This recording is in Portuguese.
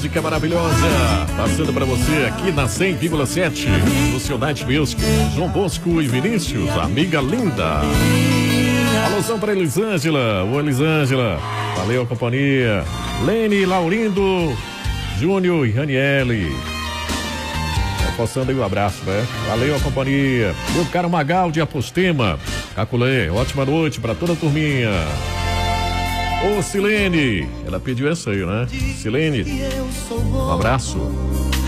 música maravilhosa. Passando pra você aqui na 100,7. No seu Night Music. João Bosco e Vinícius, amiga linda. Alôzão pra Elisângela. Oi, Elisângela. Valeu a companhia. Lene, Laurindo, Júnior e Raniele. Postando aí um abraço, né? Valeu a companhia. Meu caro Magal de Apostema. Caculé, ótima noite pra toda a turminha. Ô, Silene. Ela pediu essa aí, né? Silene, um abraço.